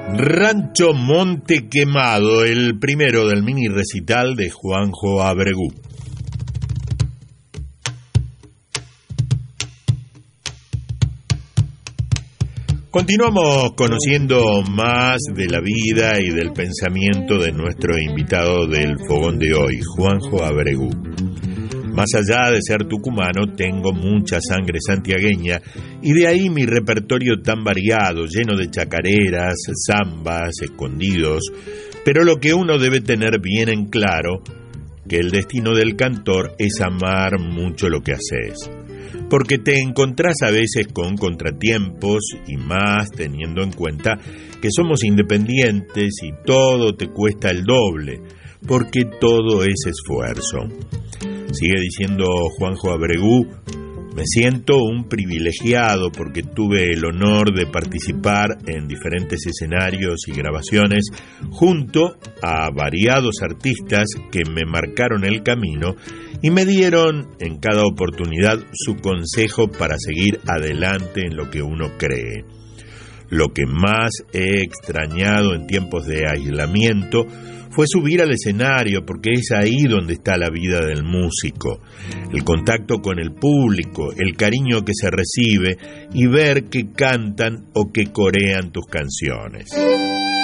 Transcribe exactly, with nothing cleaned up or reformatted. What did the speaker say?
Rancho Monte Quemado, el primero del mini recital de Juanjo Abregu. Continuamos conociendo más de la vida y del pensamiento de nuestro invitado del fogón de hoy, Juanjo Abregu. Más allá de ser tucumano, tengo mucha sangre santiagueña y de ahí mi repertorio tan variado, lleno de chacareras, zambas, escondidos, pero lo que uno debe tener bien en claro, que el destino del cantor es amar mucho lo que haces. Porque te encontrás a veces con contratiempos y más teniendo en cuenta que somos independientes y todo te cuesta el doble, porque todo es esfuerzo. Sigue diciendo Juanjo Abregu, me siento un privilegiado porque tuve el honor de participar en diferentes escenarios y grabaciones junto a variados artistas que me marcaron el camino y me dieron en cada oportunidad su consejo para seguir adelante en lo que uno cree. Lo que más he extrañado en tiempos de aislamiento fue subir al escenario, porque es ahí donde está la vida del músico, el contacto con el público, el cariño que se recibe y ver que cantan o que corean tus canciones.